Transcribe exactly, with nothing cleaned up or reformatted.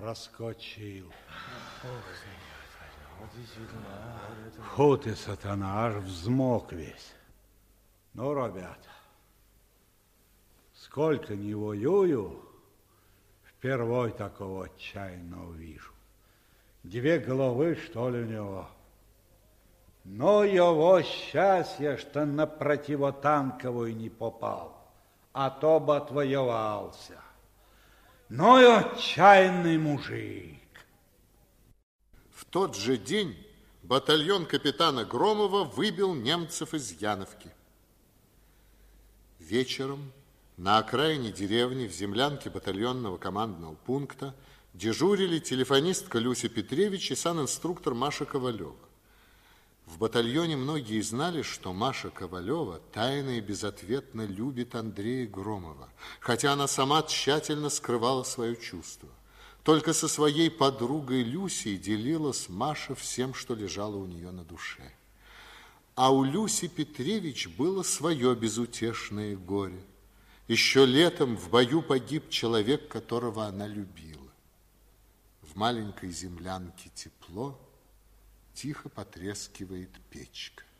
проскочил. Фу ты, сатана, аж взмок весь. Ну, ребята, сколько не воюю, впервой такого отчаянного вижу. Две головы, что ли, у него. Но его счастье, что на противотанковую не попал, а то бы отвоевался. Но и отчаянный мужик. В тот же день батальон капитана Громова выбил немцев из Яновки. Вечером на окраине деревни в землянке батальонного командного пункта дежурили телефонистка Люся Петревич и санинструктор Маша Ковалева. В батальоне многие знали, что Маша Ковалева тайно и безответно любит Андрея Громова, хотя она сама тщательно скрывала свое чувство. Только со своей подругой Люсей делилась Маша всем, что лежало у нее на душе. А у Люси Петревич было свое безутешное горе. Еще летом в бою погиб человек, которого она любила. В маленькой землянке тепло, тихо потрескивает печка.